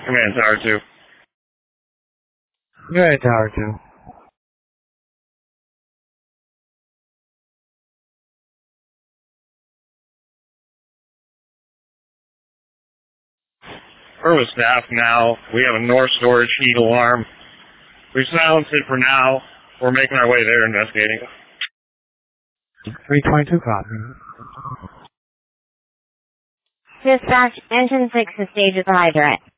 Command Tower 2. Command Tower 2. We're with staff now. We have a north storage heat alarm. We've silenced it for now. We're making our way there investigating. 322 copy. Dispatch, Engine 6 is stage at the hydrant.